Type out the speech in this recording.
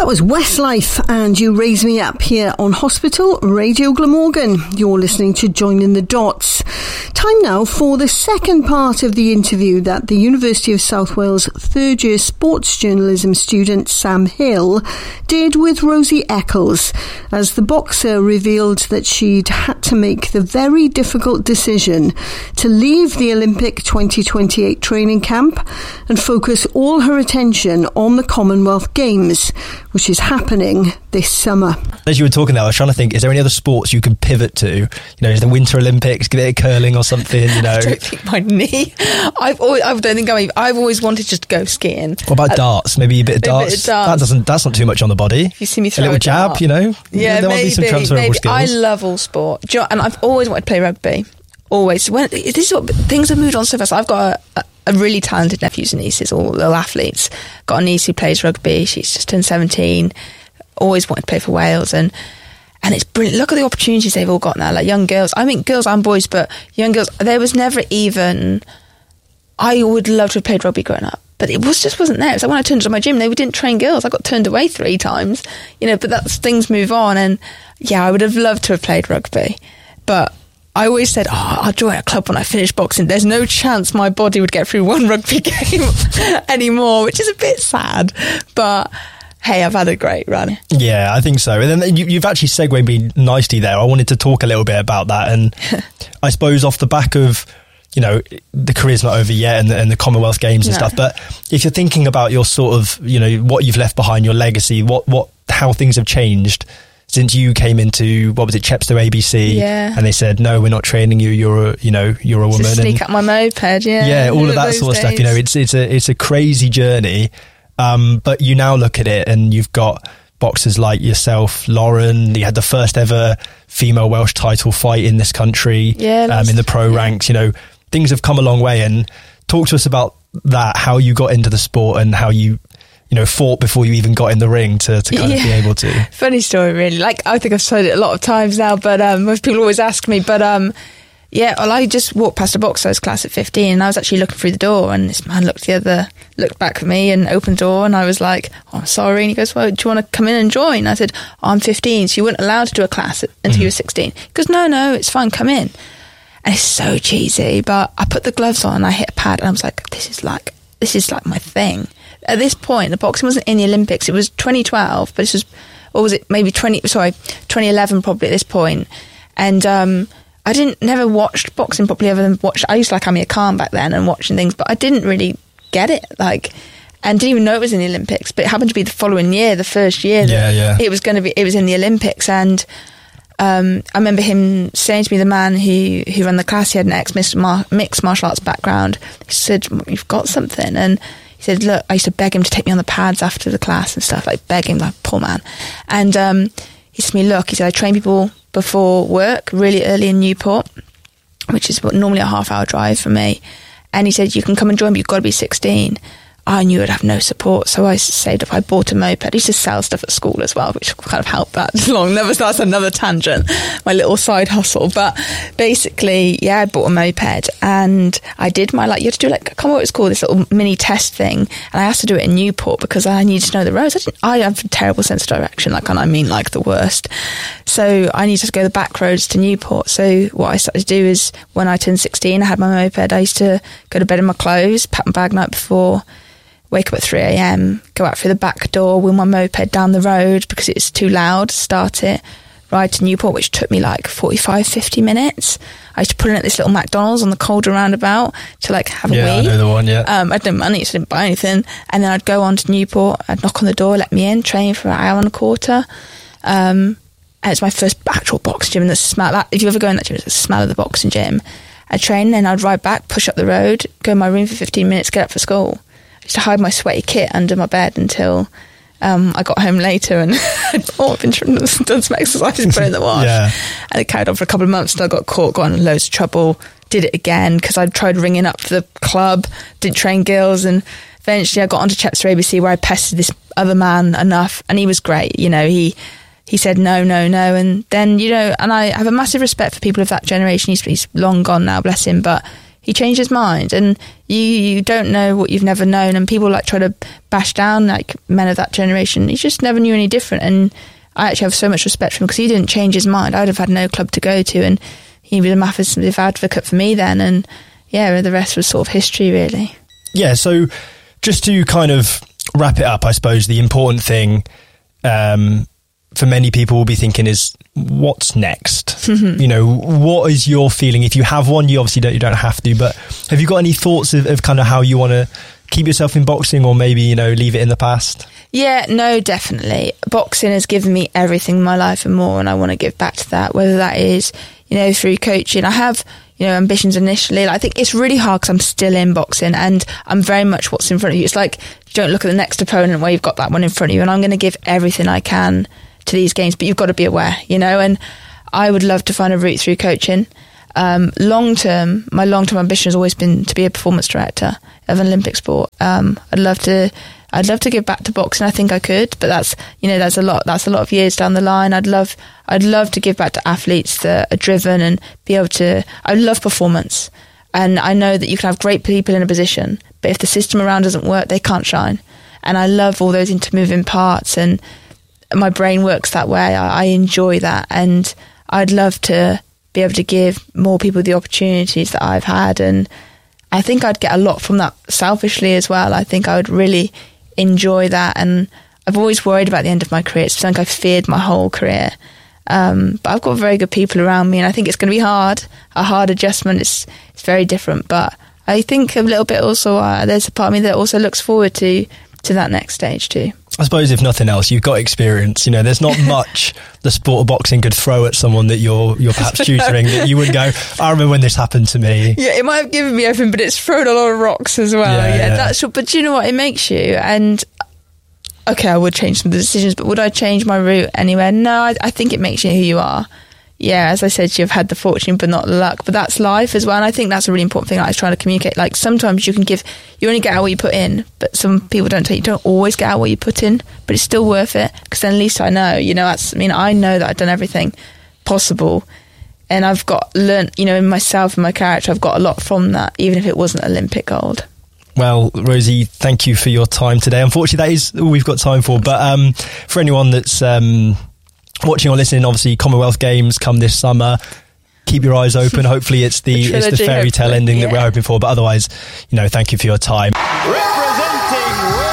That was Westlife and You Raise Me Up here on Hospital Radio Glamorgan. You're listening to Joining the Dots. Time now for the second part of the interview that the University of South Wales third year sports journalism student Sam Hill did with Rosie Eccles, as the boxer revealed that she'd had to make the very difficult decision to leave the Olympic 2028 training camp and focus all her attention on the Commonwealth Games, which is happening this summer. As you were talking there, I was trying to think, is there any other sports you can pivot to? You know, is the Winter Olympics, give it a curling or something, you know? I don't think my knee. I've always wanted just to go skiing. What about darts? Maybe a bit of darts? That's not too much on the body. If you see me throw a little jab, dart, you know? Yeah, there might be some transferable skills. I love all sport. And I've always wanted to play rugby. Always. This is what things have moved on so fast. I've got a really talented nephews and nieces, all little athletes. Got a niece who plays rugby. She's just turned 17. Always wanted to play for Wales, and it's brilliant. Look at the opportunities they've all got now. Like young girls, I mean girls and boys, but young girls. There was never even. I would love to have played rugby growing up, but it just wasn't there. So when I turned to my gym, they didn't train girls. I got turned away 3 times, you know. But things move on, and yeah, I would have loved to have played rugby, but I always said, I'll join a club when I finish boxing. There's no chance my body would get through one rugby game anymore, which is a bit sad. But hey, I've had a great run. Yeah, I think so. And then you've actually segued me nicely there. I wanted to talk a little bit about that. And I suppose off the back of, you know, the career's not over yet and the Commonwealth Games and stuff. But if you're thinking about your sort of, you know, what you've left behind, your legacy, how things have changed since you came into, what was it, Chepstow ABC, and they said, no, we're not training you, you're a woman. Just sneak up my moped, all of that sort of stuff. You know, it's a crazy journey, but you now look at it and you've got boxers like yourself, Lauren. You had the first ever female Welsh title fight in this country, in the pro ranks. You know, things have come a long way. And talk to us about that, how you got into the sport and how you fought before you even got in the ring to kind of be able to. Funny story, really. Like, I think I've said it a lot of times now, but most people always ask me. But I just walked past a boxer's class at 15, and I was actually looking through the door, and this man looked back at me and opened the door, and I was like, oh, I'm sorry. And he goes, well, do you want to come in and join? I said, I'm 15, so you weren't allowed to do a class until you were 16. He goes, no, it's fine, come in. And it's so cheesy, but I put the gloves on and I hit a pad, and I was like, this is like my thing. At this point, the boxing wasn't in the Olympics. It was 2012, but this was, or was it maybe 2011 probably at this point. And I never watched boxing properly other than I used to like Amir Khan back then and watching things, but I didn't really get it, and didn't even know it was in the Olympics. But it happened to be the following year, the first year, it was in the Olympics. And I remember him saying to me, the man who ran the class, he had an ex-mixed martial arts background. He said, you've got something. And he said, look, I used to beg him to take me on the pads after the class and stuff, like beg him, like, poor man. And he said to me, look, he said, I train people before work really early in Newport, which is normally a half-hour drive for me. And he said, you can come and join, but you've got to be 16. I knew I'd have no support, so I saved up. I bought a moped. I used to sell stuff at school as well, which kind of helped that along. That's another tangent, my little side hustle. But basically, I bought a moped, and I did you had to do, I can't remember what it's called, this little mini test thing. And I asked to do it in Newport because I needed to know the roads. I have a terrible sense of direction, the worst. So I needed to go the back roads to Newport. So what I started to do is, when I turned 16, I had my moped. I used to go to bed in my clothes, pack my bag night before, wake up at 3 a.m, go out through the back door, wheel my moped down the road because it's too loud, start it, ride to Newport, which took me 45-50 minutes. I used to pull in at this little McDonald's on the Calder roundabout to have a wee. I know the one, I had no money, so I didn't buy anything. And then I'd go on to Newport, I'd knock on the door, let me in, train for an hour and a quarter. And it's my first actual boxing gym, and the smell, if you ever go in that gym, it's the smell of the boxing gym. I'd train, then I'd ride back, push up the road, go in my room for 15 minutes, get up for school. I used to hide my sweaty kit under my bed until I got home later and I'd been done some exercises, put it in the wash. And it carried on for a couple of months, and I got caught, got in loads of trouble, did it again because I'd tried ringing up the club, didn't train girls, and eventually I got onto Chepstow ABC where I pestered this other man enough, and he was great, he said no, and then, and I have a massive respect for people of that generation. He's long gone now, bless him, but he changed his mind. And you don't know what you've never known. And people like try to bash down like men of that generation. He just never knew any different. And I actually have so much respect for him because he didn't change his mind. I'd have had no club to go to, and he was a massive advocate for me then. And yeah, the rest was sort of history, really. Yeah, so just to kind of wrap it up, I suppose the important thing for many people will be thinking is, what's next? You know, what is your feeling? If you have one, you obviously don't have to, but have you got any thoughts of kind of how you want to keep yourself in boxing, or maybe, you know, leave it in the past? Yeah, no, definitely. Boxing has given me everything in my life and more, and I want to give back to that, whether that is, you know, through coaching. I have, you know, ambitions initially. Like, I think it's really hard because I'm still in boxing and I'm very much what's in front of you. It's like, don't look at the next opponent where you've got that one in front of you, and I'm going to give everything I can to these games, but you've got to be aware, you know, and I would love to find a route through coaching. My long-term ambition has always been to be a performance director of an Olympic sport. I'd love to give back to boxing. I think I could, but that's a lot of years down the line. I'd love to give back to athletes that are driven and be able to. I love performance, and I know that you can have great people in a position, but if the system around doesn't work, they can't shine. And I love all those intermoving parts, and my brain works that way. I enjoy that, and I'd love to be able to give more people the opportunities that I've had, and I think I'd get a lot from that selfishly as well. I think I would really enjoy that, and I've always worried about the end of my career. It's something I've feared my whole career, but I've got very good people around me, and I think it's going to be a hard adjustment. It's very different, but I think a little bit also there's a part of me that also looks forward to that next stage too. I suppose if nothing else, you've got experience. You know, there's not much the sport of boxing could throw at someone that you're perhaps tutoring that you wouldn't go, I remember when this happened to me. Yeah, it might have given me everything, but it's thrown a lot of rocks as well. Yeah. That's what. But do you know what? It makes you. And okay, I would change some of the decisions, but would I change my route anywhere? No, I think it makes you who you are. Yeah, as I said, you've had the fortune but not the luck, but that's life as well. And I think that's a really important thing I was trying to communicate. Like, sometimes you only get out what you put in, but some people you don't always get out what you put in, but it's still worth it, because then at least I know, you know, I know that I've done everything possible, and I've learnt, you know, in myself and my character, I've got a lot from that, even if it wasn't Olympic gold. Well, Rosie, thank you for your time today. Unfortunately, that is all we've got time for, but for anyone that's watching or listening, obviously Commonwealth Games come this summer. Keep your eyes open. Hopefully it's the fairy tale ending that we're hoping for. But otherwise, you know, thank you for your time. Representing